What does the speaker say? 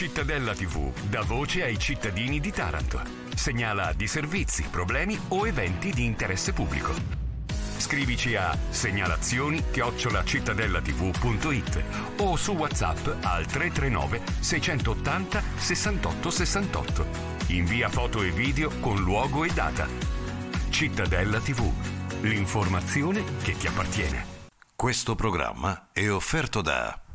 Cittadella TV dà voce ai cittadini di Taranto. Segnala di servizi, problemi o eventi di interesse pubblico. Scrivici a segnalazioni@cittadellatv.it o su WhatsApp al 339 680 68 68. Invia foto e video con luogo e data. Cittadella TV, l'informazione che ti appartiene. Questo programma è offerto da